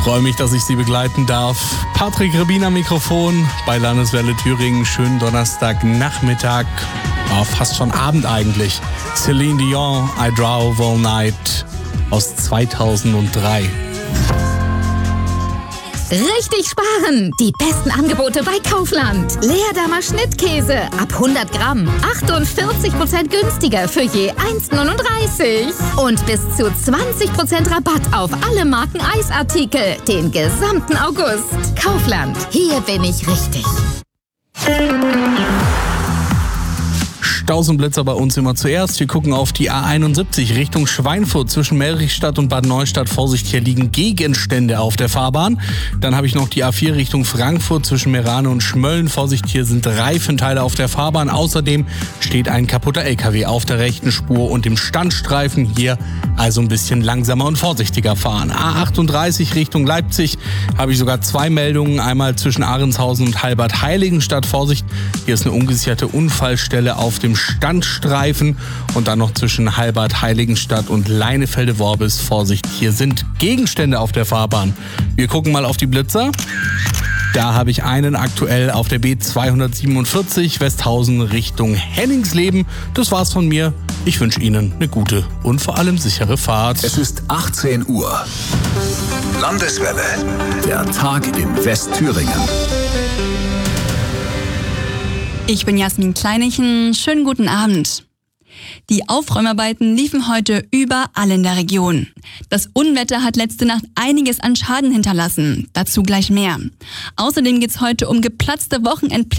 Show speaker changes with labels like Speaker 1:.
Speaker 1: Freue mich, dass ich Sie begleiten darf. Patrick Rebin am Mikrofon bei Landeswelle Thüringen. Schönen Donnerstagnachmittag, fast schon Abend eigentlich. Celine Dion, I Drove All Night aus 2003.
Speaker 2: Richtig sparen! Die besten Angebote bei Kaufland. Leerdamer Schnittkäse ab 100 Gramm. 48% günstiger für je 1,39. Und bis zu 20% Rabatt auf alle Marken Eisartikel. Den gesamten August. Kaufland. Hier bin ich richtig.
Speaker 1: Staus und Blitzer bei uns immer zuerst. Wir gucken auf die A71 Richtung Schweinfurt zwischen Melrichstadt und Bad Neustadt. Vorsicht, hier liegen Gegenstände auf der Fahrbahn. Dann habe ich noch die A4 Richtung Frankfurt zwischen Meerane und Schmölln. Vorsicht, hier sind Reifenteile auf der Fahrbahn. Außerdem steht ein kaputter LKW auf der rechten Spur und im Standstreifen. Hier also ein bisschen langsamer und vorsichtiger fahren. A38 Richtung Leipzig habe ich sogar 2 Meldungen. Einmal zwischen Ahrenshausen und Halbert-Heiligenstadt. Vorsicht, hier ist eine ungesicherte Unfallstelle auf dem Standstreifen und dann noch zwischen Halbert-Heiligenstadt und Leinefelde-Worbis. Vorsicht, hier sind Gegenstände auf der Fahrbahn. Wir gucken mal auf die Blitzer. Da habe ich einen aktuell auf der B247 Westhausen Richtung Henningsleben. Das war's von mir. Ich wünsche Ihnen eine gute und vor allem sichere Fahrt.
Speaker 3: Es ist 18 Uhr. Landeswelle. Der Tag in Westthüringen.
Speaker 4: Ich bin Jasmin Kleinichen. Schönen guten Abend. Die Aufräumarbeiten liefen heute überall in der Region. Das Unwetter hat letzte Nacht einiges an Schaden hinterlassen. Dazu gleich mehr. Außerdem geht's heute um geplatzte Wochenendpläne